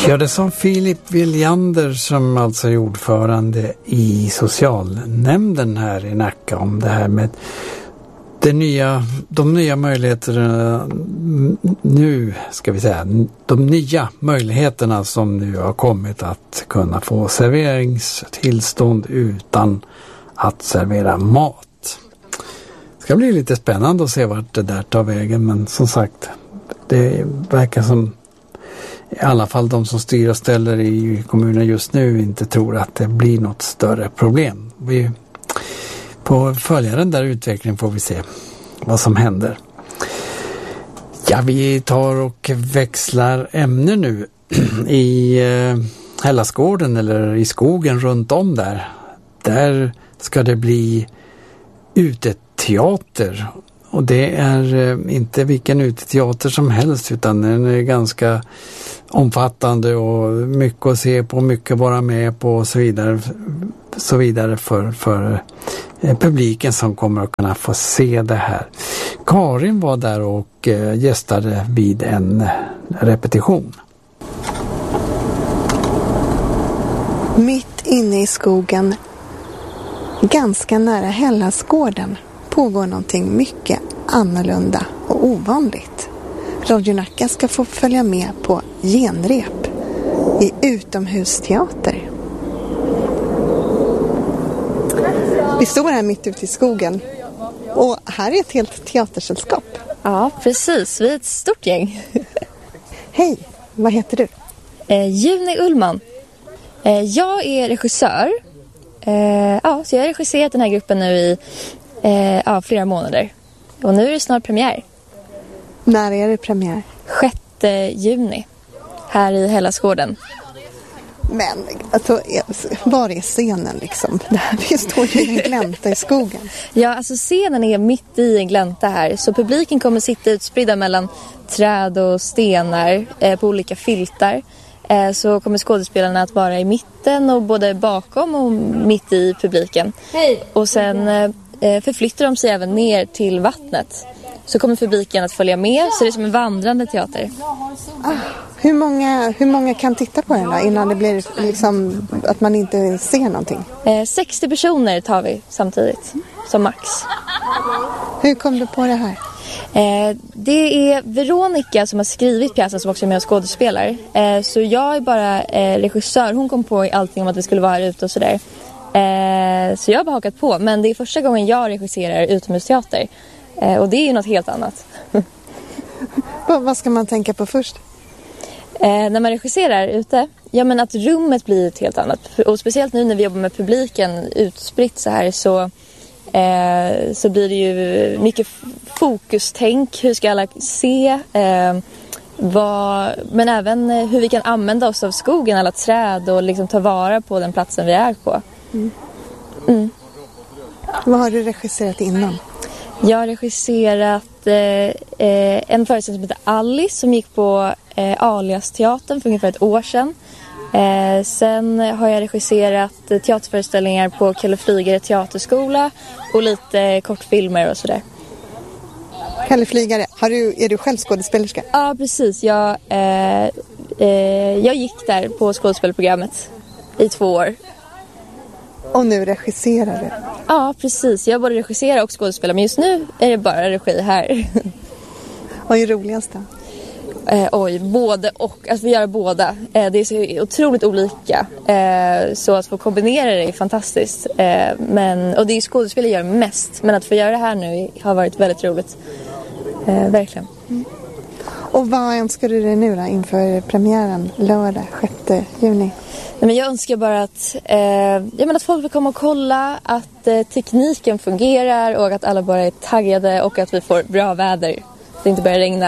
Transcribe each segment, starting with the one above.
Ja, det som Filip Viljander, som alltså är ordförande i socialnämnden här i Nacka, om det här med de nya möjligheterna nu, ska vi säga, de nya möjligheterna som nu har kommit att kunna få serveringstillstånd utan att servera mat. Det ska bli lite spännande att se vart det där tar vägen, men som sagt, det verkar som i alla fall de som styr och ställer i kommunen just nu inte tror att det blir något större problem. Vi på följa den där utvecklingen får vi se vad som händer. Ja, vi tar och växlar ämne nu i Hellasgården eller i skogen runt om där. Där ska det bli uteteater. Och det är inte vilken uteteater som helst, utan den är ganska omfattande och mycket att se på, mycket att vara med på och så vidare för publiken som kommer att kunna få se det här. Karin var där och gästade vid en repetition. Mitt inne i skogen, ganska nära Hellasgården, pågår någonting mycket annorlunda och ovanligt. Radio Nacka ska få följa med på genrep i utomhusteater. Vi står här mitt ute i skogen och här är ett helt teatersällskap. Ja, precis. Vi är ett stort gäng. Hej, vad heter du? Juni Ullman. Jag är regissör. Så jag har regisserat den här gruppen nu i flera månader. Och nu är det snart premiär. När är det premiär? 6 juni. Här i Hellasgården. Men alltså, var är scenen liksom? Vi står ju i en glänta i skogen. Ja, alltså scenen är mitt i en glänta här. Så publiken kommer sitta utspridda mellan träd och stenar på olika filtar. Så kommer skådespelarna att vara i mitten och både bakom och mitt i publiken. Hej. Och sen förflyttar de sig även ner till vattnet. Så kommer publiken att följa med, så det är som en vandrande teater. Hur många kan titta på den då innan det blir liksom att man inte ser någonting? 60 personer tar vi samtidigt, som max. Hur kom du på det här? Det är Veronica som har skrivit pjäsen som också är med och skådespelar. Så jag är bara regissör. Hon kom på allting om att det skulle vara här ute och sådär. Så jag har bara hakat på. Men det är första gången jag regisserar utomhusteater. Och det är ju något helt annat. Vad ska man tänka på först? När man regisserar ute, ja men att rummet blir ett helt annat. Och speciellt nu när vi jobbar med publiken utspritt så här så blir det ju mycket fokustänk. Hur ska alla se? Men även hur vi kan använda oss av skogen, alla träd och liksom ta vara på den platsen vi är på. Vad har du regisserat innan? Jag har regisserat en föreställning som heter Alice som gick på Alias-teatern för ungefär ett år sedan. Sen har jag regisserat teaterföreställningar på Kalle Flygare teaterskola och lite kortfilmer och sådär. Kalle Flygare, är du själv skådespelerska? Ja, precis. Jag gick där på skådespelprogrammet i 2 år. Och nu regisserar du? Ja, precis. Jag både regisserar och skådespelar, men just nu är det bara regi här. Vad är roligast då? Både och. Att få göra båda. Det är så otroligt olika. Så att få kombinera det är fantastiskt. Och det är skådespel jag gör mest. Men att få göra det här nu har varit väldigt roligt. Verkligen. Och vad önskar du dig nu då inför premiären lördag 6 juni? Men jag önskar bara att folk vill komma och kolla, att tekniken fungerar och att alla bara är taggade och att vi får bra väder. Det inte börjar regna.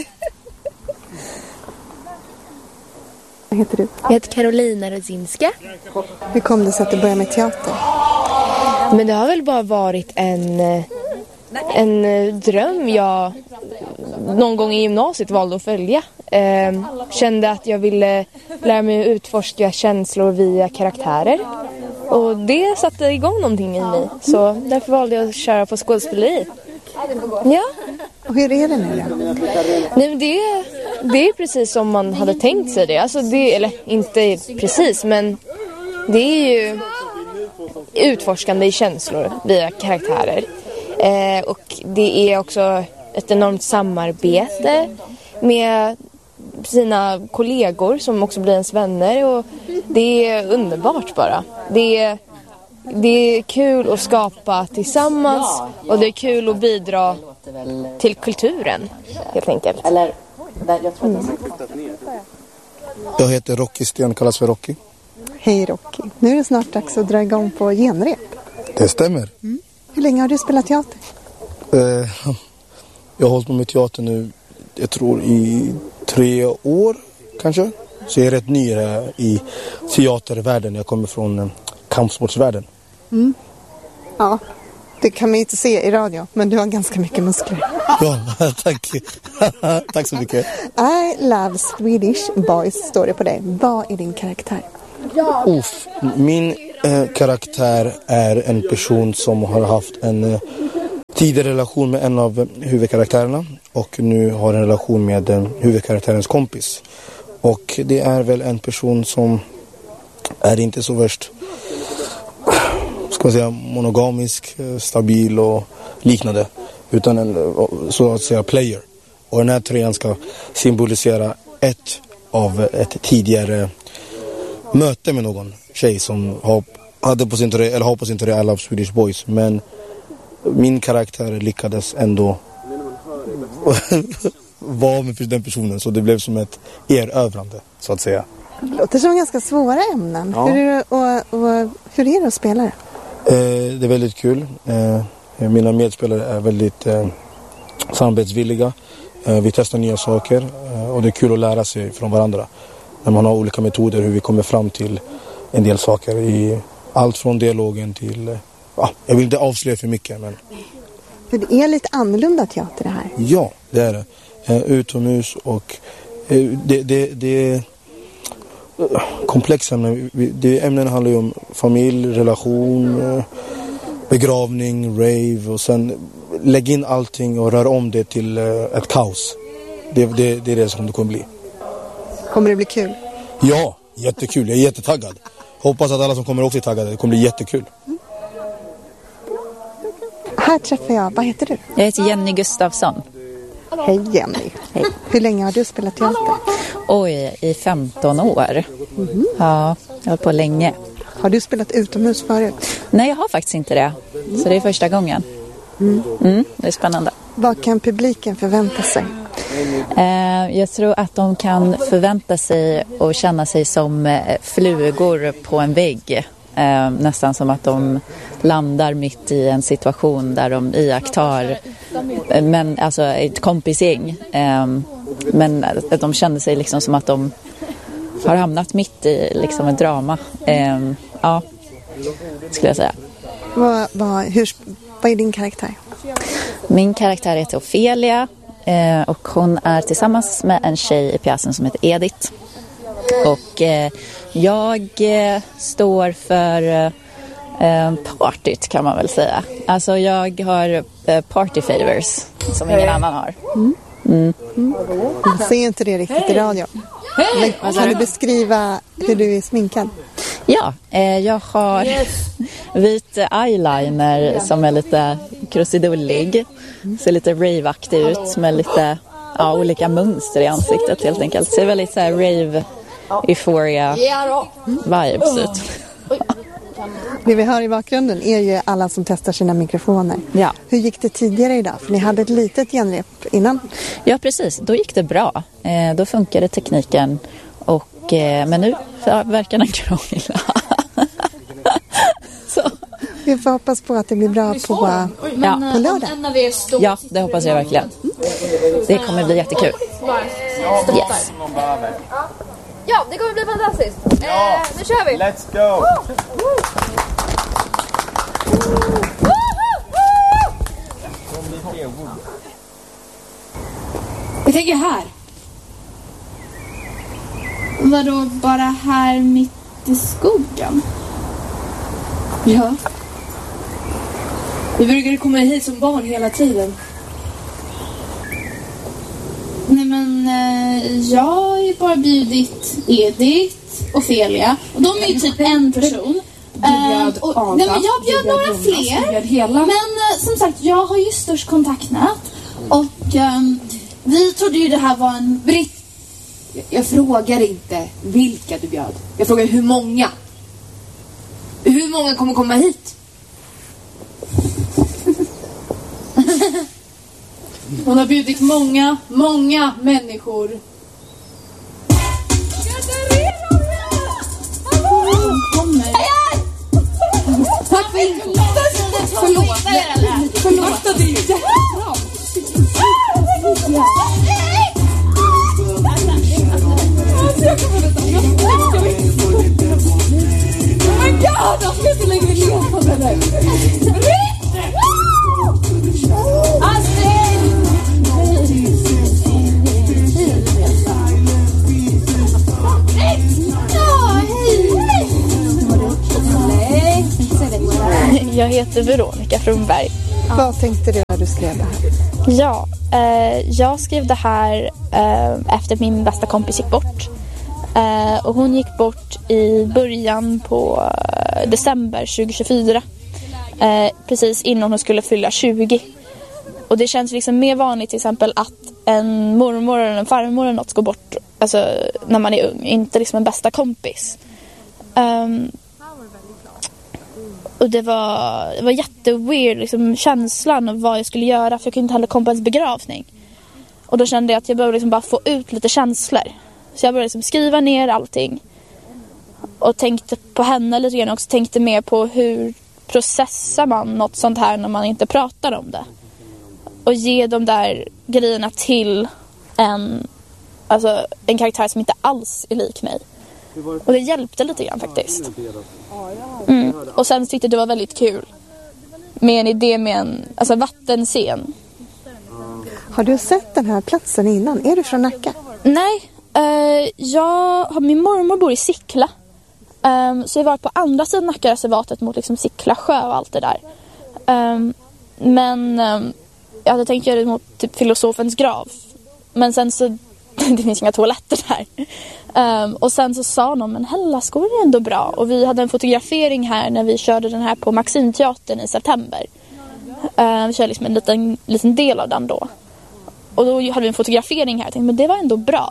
Vad heter du? Jag heter Karolina Rosinska. Hur kom det sig att du började med teater? Men det har väl bara varit en dröm jag någon gång i gymnasiet valde att följa. Kände att jag ville lära mig att utforska känslor via karaktärer. Och det satte igång någonting i mig. Så därför valde jag att köra på skådespeleri. Ja. Och hur är det nu då? Nej, men det är precis som man hade tänkt sig det. Alltså det, eller inte precis, men det är ju utforskande i känslor via karaktärer. Och det är också ett enormt samarbete med sina kollegor som också blir ens vänner. Och det är underbart bara. Det är kul att skapa tillsammans och det är kul att bidra till kulturen, helt enkelt. Jag heter Rocky Sten, kallas för Rocky. Hej Rocky, nu är det snart dags att dra igång på genrep. Det stämmer. Hur länge har du spelat teater? Jag har hållit på med teater nu, jag tror i 3 år kanske. Så jag är rätt ny i teatervärlden. Jag kommer från kampsportsvärlden. Ja, det kan man ju inte se i radio, men du har ganska mycket muskler. Ja, tack. Tack så mycket. I love Swedish boys, står det på dig. Vad är din karaktär? Min karaktär är en person som har haft en tidigare relation med en av huvudkaraktärerna och nu har en relation med huvudkaraktärens kompis. Och det är väl en person som är inte så värst, ska man säga, monogamisk, stabil och liknande, utan en så att säga player. Och den här tröjan ska symbolisera ett tidigare möte med någon tjej som har på sin tröja I love Swedish boys, men min karaktär lyckades ändå vara med den personen, så det blev som ett erövrande, så att säga. Det låter som ganska svåra ämnen. Ja. Hur är det att spela det? Det är väldigt kul. Mina medspelare är väldigt samarbetsvilliga. Vi testar nya saker och det är kul att lära sig från varandra. När man har olika metoder hur vi kommer fram till en del saker. I allt från dialogen till... jag vill inte avslöja för mycket, men... För det är lite annorlunda teater det här. Ja, det är det. Utomhus och det komplexa ämnen. Ämnen handlar ju om familj, relation, begravning, rave och sen lägg in allting och rör om det till ett kaos. Det är det som det kommer bli. Kommer det bli kul? Ja, jättekul. Jag är jättetaggad. Hoppas att alla som kommer också är taggade. Det kommer bli jättekul. Här träffar jag, vad heter du? Jag heter Jenny Gustafsson. Hej Jenny. Hej. Hur länge har du spelat teater? Oj, i 15 år. Ja, jag har på länge. Har du spelat utomhus förut? Nej, jag har faktiskt inte det. Så det är första gången. Det är spännande. Vad kan publiken förvänta sig? Jag tror att de kan förvänta sig och känna sig som flugor på en vägg. Nästan som att de landar mitt i en situation där de iakttar ett kompisgäng. Men att de känner sig liksom som att de har hamnat mitt i liksom ett drama. Ja, skulle jag säga. Vad är din karaktär? Min karaktär heter Ofelia och hon är tillsammans med en tjej i pjäsen som heter Edith. Och jag står för partyt, kan man väl säga. Alltså jag har party favors som ingen annan har. Jag ser inte det riktigt i radio. Men kan du beskriva hur du är sminkad? Ja, jag har vit eyeliner som är lite krusidullig. Ser lite rave-aktig ut med lite olika mönster i ansiktet helt enkelt. Ser väldigt så här rave euphoria vibes ut. Det vi hör i bakgrunden är ju alla som testar sina mikrofoner. Ja. Hur gick det tidigare idag? För ni hade ett litet genrep innan. Ja, precis. Då gick det bra. Då funkade tekniken. Men nu verkar den krångla. Så. Vi får hoppas på att det blir bra på lördag. Ja, det hoppas jag verkligen. Det kommer bli jättekul. Yes. Ja, det kommer bli fantastiskt. Nu kör vi. Let's go. Jag tänker här. Vadå, bara här mitt i skogen? Ja. Vi brukade komma hit som barn hela tiden. När Nej men jag har ju bara bjudit Edith och Felia. Och de är ju typ en person. Nej, men jag bjöd några fler. Men som sagt, jag har ju störst kontaktnät. Och vi trodde ju det här var en Jag frågar inte vilka du bjöd. Jag frågar hur många. Hur många kommer komma hit? Hon har bjudit många människor. Tack för info. Förlåt. Det är jättebra. Oh my god, jag ska inte lägga mig ner på det där. Jag heter Veronica Fromberg. Vad tänkte du när du skrev det här? Ja, jag skrev det här efter min bästa kompis gick bort. Och hon gick bort i början på december 2024. Precis innan hon skulle fylla 20. Och det känns liksom mer vanligt till exempel att en mormor eller en farmor eller något går bort alltså, när man är ung. Inte liksom en bästa kompis. Och det var jätteweird liksom, känslan av vad jag skulle göra. För jag kunde inte heller komma på ens begravning. Och då kände jag att jag behövde liksom bara få ut lite känslor. Så jag började liksom skriva ner allting. Och tänkte på henne lite grann också. Tänkte mer på hur processar man något sånt här när man inte pratar om det. Och ge de där grejerna till en karaktär som inte alls är lik mig. Och det hjälpte lite grann faktiskt. Och sen tyckte jag det var väldigt kul med en idé med en vattenscen. Har du sett den här platsen innan? Är du från Nacka? Nej, min mormor bor i Sickla. Så jag var på andra sidan Nackareservatet mot liksom Sickla sjö och allt det där. Men jag hade tänkt göra det mot typ filosofens grav. Men sen så det finns inga toaletter där. Och sen så sa någon, men Hällaskor är ändå bra. Och vi hade en fotografering här när vi körde den här på Maximteatern i september. Vi körde liksom en liten del av den då. Och då hade vi en fotografering här. Jag tänkte, men det var ändå bra.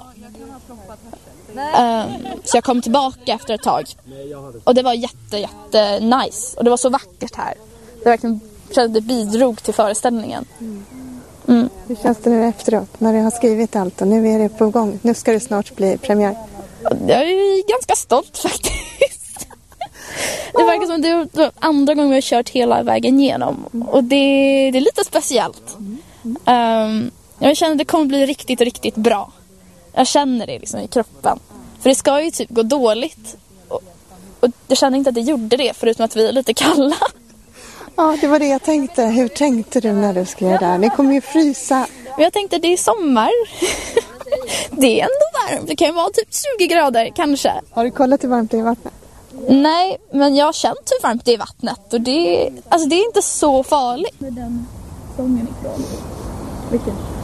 Så jag kom tillbaka efter ett tag. Och det var jätte nice. Och det var så vackert här. Det verkligen kände bidrog till föreställningen. Hur känns det nu efteråt när du har skrivit allt och nu är det på gång? Nu ska det snart bli premiär. Jag är ganska stolt faktiskt. Det verkar som det var andra gången vi har kört hela vägen igenom. Och det är lite speciellt. Jag känner att det kommer bli riktigt bra. Jag känner det liksom i kroppen. För det ska ju typ gå dåligt. Och jag känner inte att det gjorde det förutom att vi är lite kalla. Ja, det var det jag tänkte. Hur tänkte du när du skrev där? Ni kommer ju frysa. Jag tänkte det är sommar. Det är ändå varmt. Det kan ju vara typ 20 grader kanske. Har du kollat hur varmt det är i vattnet? Nej, men jag har känt hur varmt det är i vattnet. Och det är inte så farligt. Med den sången ifrån. Vilken?